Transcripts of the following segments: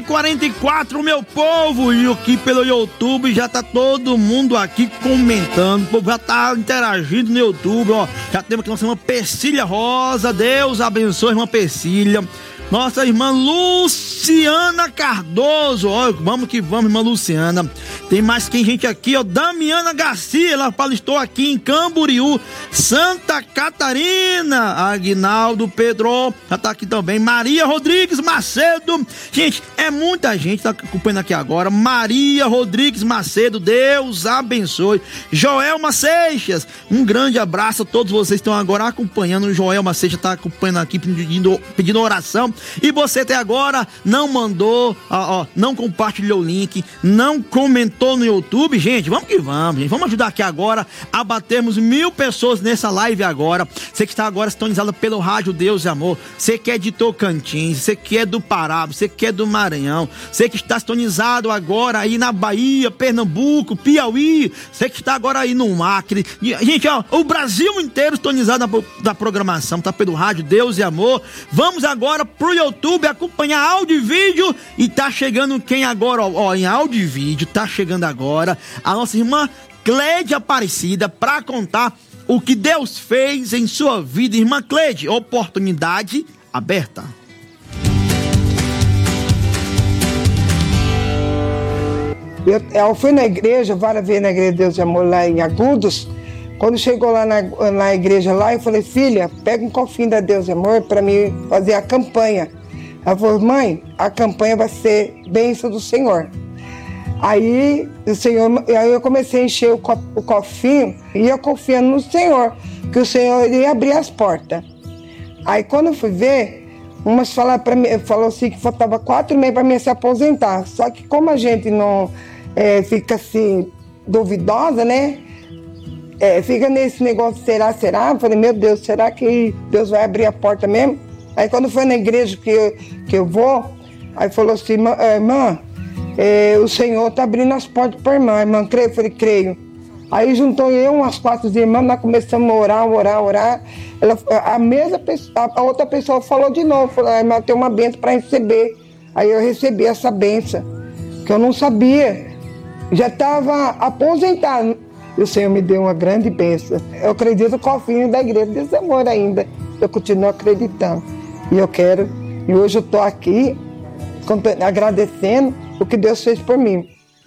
9h44, meu povo, e aqui pelo YouTube já tá todo mundo aqui comentando, o povo já tá interagindo no YouTube, ó, já temos aqui nossa irmã Persília Rosa, Deus abençoe, irmã Persília. Nossa irmã Luciana Cardoso, ó, vamos que vamos, irmã Luciana. Tem mais quem gente aqui, ó, Damiana Garcia, ela fala, estou aqui em Camboriú, Santa Catarina. Aguinaldo Pedro, já tá aqui também. Maria Rodrigues Macedo, gente, é muita gente tá acompanhando aqui agora. Maria Rodrigues Macedo, Deus abençoe. Joelma Seixas, um grande abraço a todos vocês que estão agora acompanhando. O Joelma Seixas tá acompanhando aqui, pedindo oração. E você até agora não mandou, não compartilhou o link, não comentou no YouTube, gente, vamos que vamos, gente. Vamos ajudar aqui agora a batermos 1000 pessoas nessa live agora. Você que está agora sintonizado pelo Rádio Deus e Amor, você que é de Tocantins, você que é do Pará, você que é do Maranhão, você que está sintonizado agora aí na Bahia, Pernambuco, Piauí, você que está agora aí no Acre, gente, ó, o Brasil inteiro sintonizado da programação, tá pelo Rádio Deus e Amor. Vamos agora pro YouTube acompanhar áudio e vídeo, e tá chegando quem agora, ó, em áudio e vídeo, tá chegando agora a nossa irmã Cleide Aparecida para contar o que Deus fez em sua vida. Irmã Cleide, oportunidade aberta. Eu fui na igreja, várias vezes na igreja de Deus de Amor lá em Agudos. Quando chegou lá na igreja lá, eu falei, filha, pega um cofrinho da Deus de Amor para mim fazer a campanha. Ela falou, mãe, a campanha vai ser bênção do Senhor. Aí eu comecei a encher o cofrinho e eu confiando no Senhor, que o Senhor ia abrir as portas. Aí quando eu fui ver, umas falou assim que faltava 4 meses para mim se aposentar. Só que como a gente não fica assim, duvidosa, né? Fica nesse negócio, será? Eu falei, meu Deus, será que Deus vai abrir a porta mesmo? Aí quando foi na igreja que eu vou, aí falou assim, irmã, o Senhor tá abrindo as portas para a irmã, creio? Eu falei, creio. Aí juntou eu, umas 4 irmãs, nós começamos a orar. A outra pessoa falou de novo, falou, irmã, tem uma bênção para receber. Aí eu recebi essa bênção, que eu não sabia, já estava aposentado. E o Senhor me deu uma grande bênção. Eu acredito no cofrinho da igreja desse amor ainda. Eu continuo acreditando. E hoje eu estou aqui agradecendo o que Deus fez por mim.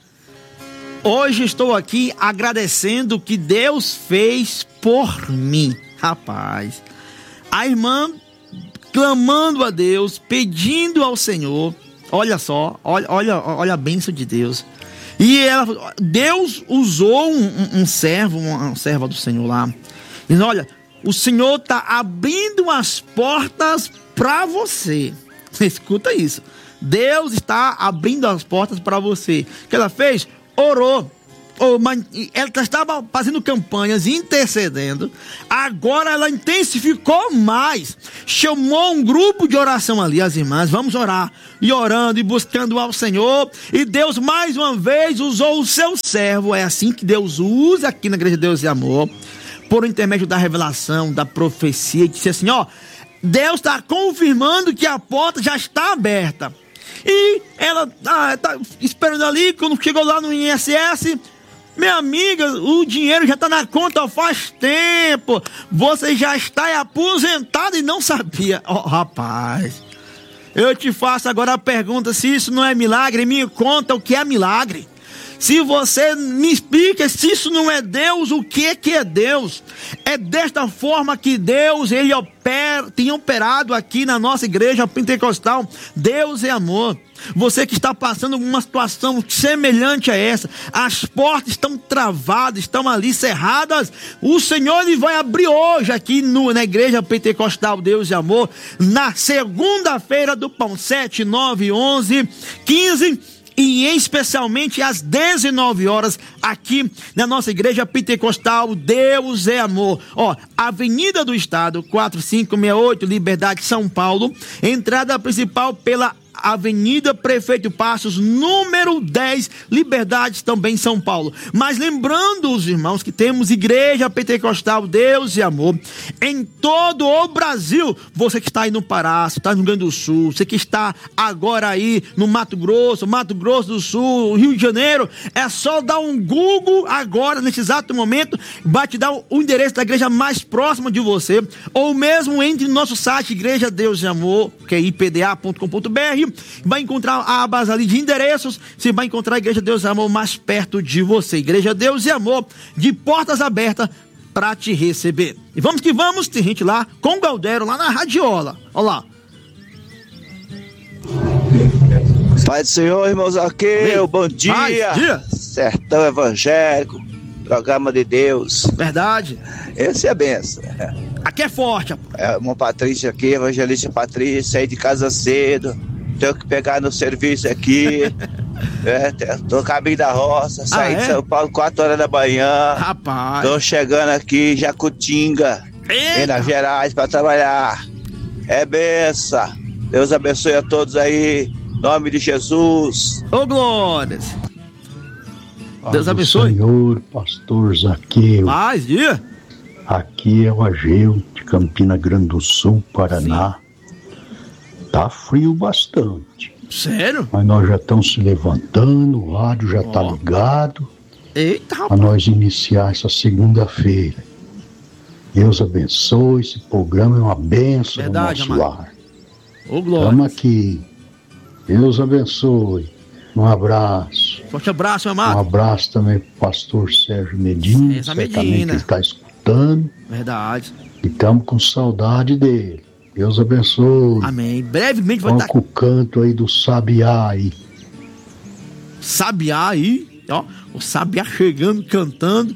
Hoje estou aqui agradecendo o que Deus fez por mim. Rapaz, a irmã clamando a Deus, pedindo ao Senhor. Olha só, olha a bênção de Deus. E Deus usou um servo, uma serva do Senhor lá. Dizendo, olha, o Senhor está abrindo as portas para você. Você escuta isso. Deus está abrindo as portas para você. O que ela fez? Orou. Ela estava fazendo campanhas, intercedendo. Agora ela intensificou mais. Chamou um grupo de oração ali, as irmãs. Vamos orar. E orando e buscando ao Senhor. E Deus mais uma vez usou o seu servo. É assim que Deus usa aqui na Igreja de Deus e Amor. Por intermédio da revelação, da profecia. E disse assim, ó, Deus está confirmando que a porta já está aberta. E ela está esperando ali. Quando chegou lá no INSS... Minha amiga, o dinheiro já está na conta faz tempo. Você já está aposentado e não sabia. Oh, rapaz, eu te faço agora a pergunta, se isso não é milagre, me conta o que é milagre. Se você me explica se isso não é Deus, o que é Deus? É desta forma que Deus, ele tem operado aqui na nossa igreja pentecostal. Deus é amor. Você que está passando uma situação semelhante a essa, as portas estão travadas, estão ali cerradas, o Senhor ele vai abrir hoje aqui na igreja pentecostal Deus e Amor, na segunda-feira do pão, 7, 9, 11, 15 e especialmente às 19 horas aqui na nossa igreja pentecostal Deus é Amor. Ó, Avenida do Estado 4568, Liberdade, São Paulo, entrada principal pela Avenida Prefeito Passos, número 10, Liberdade, também em São Paulo. Mas lembrando os irmãos que temos Igreja Pentecostal Deus e Amor em todo o Brasil. Você que está aí no Pará, você está no Rio Grande do Sul, você que está agora aí no Mato Grosso do Sul, Rio de Janeiro, é só dar um Google agora, nesse exato momento, vai te dar o endereço da igreja mais próxima de você, ou mesmo entre no nosso site Igreja Deus e Amor, que é ipda.com.br, vai encontrar abas ali de endereços, você vai encontrar a Igreja Deus e Amor mais perto de você. Igreja Deus e Amor, de portas abertas para te receber. E vamos que vamos, tem gente lá com o Galdero, lá na Radiola. Olha lá. Pai do Senhor, irmãos Zaqueu, bom dia. Sertão Evangélico, programa de Deus. Verdade. Esse é a benção. Aqui é forte. É uma Patrícia aqui, evangelista Patrícia, saí de casa cedo, tenho que pegar no serviço aqui. Tô no caminho da roça, saí de São Paulo 4 horas da manhã. Rapaz. Tô chegando aqui, Jacutinga, Minas Gerais, para trabalhar. É benção. Deus abençoe a todos aí, em nome de Jesus. Ô, glórias. Deus abençoe. Senhor, pastor Zaqueu. Paz, dia. Aqui é o Ageu, de Campina Grande do Sul, Paraná. Sim. Tá frio bastante. Sério? Mas nós já estamos se levantando, o rádio já tá ligado. Eita, rapaz. Para nós iniciar essa segunda-feira. Deus abençoe, esse programa é uma bênção no nosso lar. Ô, glória. Estamos aqui. Deus abençoe. Um abraço. Forte abraço, meu amado. Um abraço também pro pastor Sérgio Medina. Certamente ele está escutando. Verdade. E estamos com saudade dele. Deus abençoe. Amém. Brevemente vai estar com o canto aí do Sabiá aí. Sabiá aí, ó. O Sabiá chegando, cantando.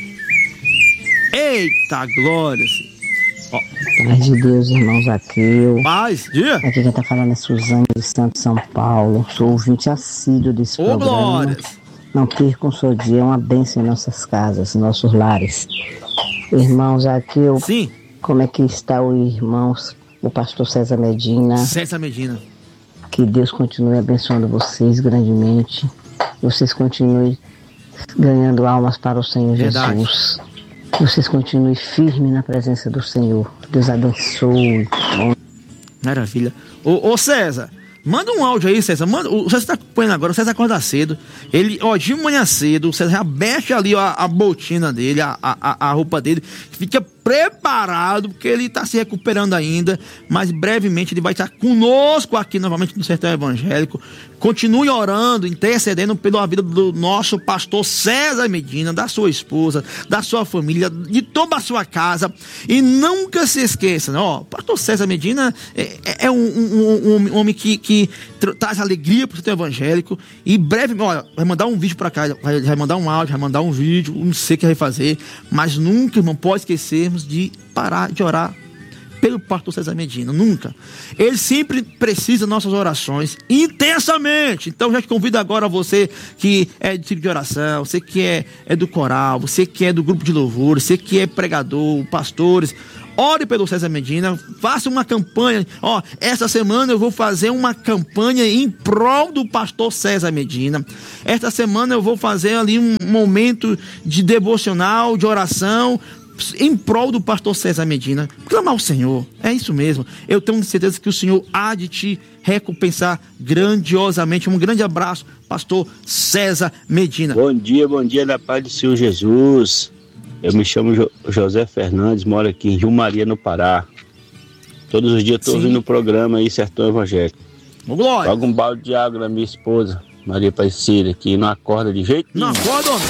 Eita, glória. Ó. Paz de Deus, irmão Zaqueu. Paz, dia. Aqui quem tá falando é Suzane de Santo São Paulo. Sou ouvinte assíduo desse programa. Glórias. Não percam o seu dia, é uma bênção em nossas casas, em nossos lares. Irmão Zaqueu. Sim. Como é que está o pastor César Medina? César Medina. Que Deus continue abençoando vocês grandemente. Vocês continuem ganhando almas para o Senhor Jesus. Vocês continuem firmes na presença do Senhor. Deus abençoe. Maravilha. Ô César, manda um áudio aí, César. O César tá acompanhando agora, o César acorda cedo. Ele, de manhã cedo, o César já mexe ali a botina dele, a roupa dele. Fica preparado, porque ele está se recuperando ainda, mas brevemente ele vai estar conosco aqui novamente no Sertão Evangélico. Continue orando, intercedendo pela vida do nosso pastor César Medina, da sua esposa, da sua família, de toda a sua casa. E nunca se esqueça, né? Pastor César Medina é um homem que traz alegria para o Sertão Evangélico. E brevemente, vai mandar um vídeo para cá, vai mandar um áudio, vai mandar um vídeo, não sei o que vai fazer, mas nunca, irmão, pode esquecermos de parar de orar pelo pastor César Medina, nunca. Ele sempre precisa de nossas orações intensamente. Então já te convido agora, você que é de tipo de oração, você que é do coral, você que é do grupo de louvor, você que é pregador, pastores, ore pelo César Medina, faça uma campanha. Essa semana eu vou fazer uma campanha em prol do pastor César Medina. Esta semana eu vou fazer ali um momento de devocional, de oração, em prol do pastor César Medina. Clamar ao Senhor, é isso mesmo. Eu tenho certeza que o Senhor há de te recompensar grandiosamente. Um grande abraço, pastor César Medina. Bom dia da paz do Senhor Jesus. Eu me chamo José Fernandes, moro aqui em Rio Maria, no Pará. Todos os dias estou ouvindo o programa aí, Sertão Evangélico. Glória. Joga um balde de água na minha esposa, Maria Aparecida, que não acorda de jeito nenhum. Não acorda, homem.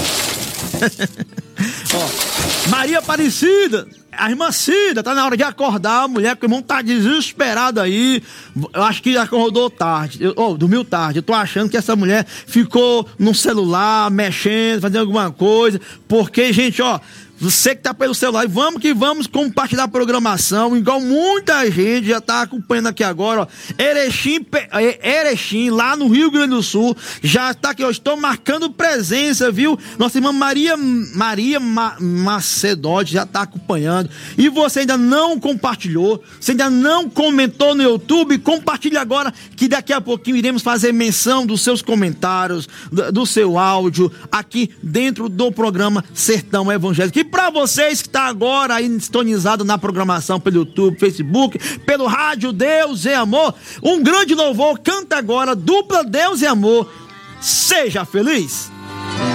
Maria Aparecida, a irmã Cida, tá na hora de acordar a mulher, porque o irmão tá desesperado aí. Eu acho que acordou tarde, dormiu tarde. Eu tô achando que essa mulher ficou no celular, mexendo, fazendo alguma coisa. Porque, gente, Você que tá pelo celular, vamos que vamos compartilhar a programação, igual muita gente já tá acompanhando aqui agora, ó. Erechim, lá no Rio Grande do Sul, já tá aqui, ó, estou marcando presença, viu? Nossa irmã Maria Macedóide já tá acompanhando. E você ainda não compartilhou, você ainda não comentou no YouTube, compartilhe agora, que daqui a pouquinho iremos fazer menção dos seus comentários, do seu áudio, aqui dentro do programa Sertão Evangélico. E para vocês que tá agora aí sintonizado na programação pelo YouTube, Facebook, pelo rádio Deus e Amor, um grande louvor, canta agora, dupla Deus e Amor. Seja feliz!